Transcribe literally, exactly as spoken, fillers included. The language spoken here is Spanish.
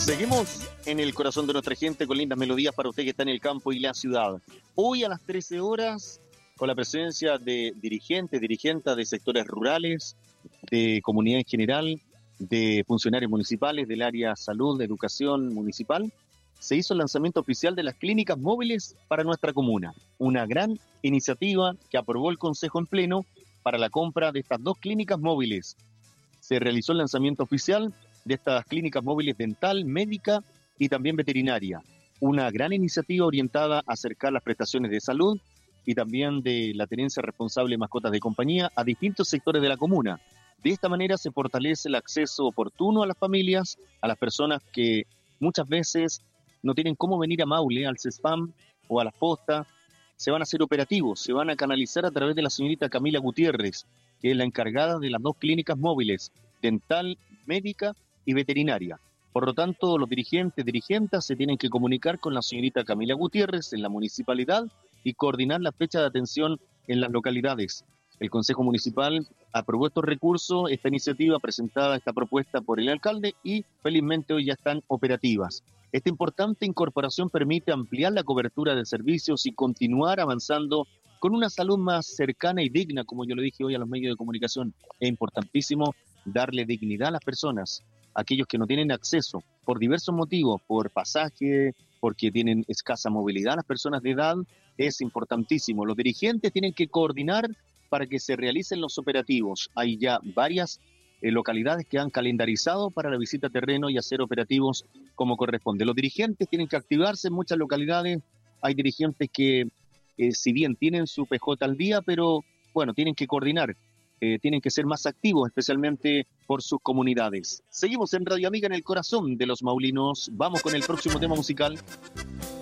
Seguimos en el corazón de nuestra gente con lindas melodías para usted que está en el campo y la ciudad. Hoy a las trece horas, con la presencia de dirigentes, dirigentes de sectores rurales, de comunidad en general, de funcionarios municipales del área salud, de educación municipal, se hizo el lanzamiento oficial de las clínicas móviles para nuestra comuna. Una gran iniciativa que aprobó el Consejo en pleno para la compra de estas dos clínicas móviles. Se realizó el lanzamiento oficial de estas clínicas móviles dental, médica y también veterinaria. Una gran iniciativa orientada a acercar las prestaciones de salud y también de la tenencia responsable de mascotas de compañía a distintos sectores de la comuna. De esta manera se fortalece el acceso oportuno a las familias, a las personas que muchas veces no tienen cómo venir a Maule, al CESPAM o a las postas. Se van a hacer operativos, se van a canalizar a través de la señorita Camila Gutiérrez, que es la encargada de las dos clínicas móviles, dental, médica y veterinaria. Por lo tanto, los dirigentes, dirigentas se tienen que comunicar con la señorita Camila Gutiérrez en la municipalidad y coordinar la fecha de atención en las localidades. El Consejo Municipal aprobó estos recursos, esta iniciativa presentada, esta propuesta por el alcalde y felizmente hoy ya están operativas. Esta importante incorporación permite ampliar la cobertura de servicios y continuar avanzando con una salud más cercana y digna, como yo lo dije hoy a los medios de comunicación. Es importantísimo darle dignidad a las personas, aquellos que no tienen acceso por diversos motivos, por pasaje, porque tienen escasa movilidad, las personas de edad, es importantísimo. Los dirigentes tienen que coordinar para que se realicen los operativos. Hay ya varias eh, localidades que han calendarizado para la visita a terreno y hacer operativos como corresponde. Los dirigentes tienen que activarse en muchas localidades. Hay dirigentes que, eh, si bien tienen su P J al día, pero bueno, tienen que coordinar. Eh, tienen que ser más activos, especialmente por sus comunidades. Seguimos en Radio Amiga en el corazón de los maulinos. Vamos con el próximo tema musical.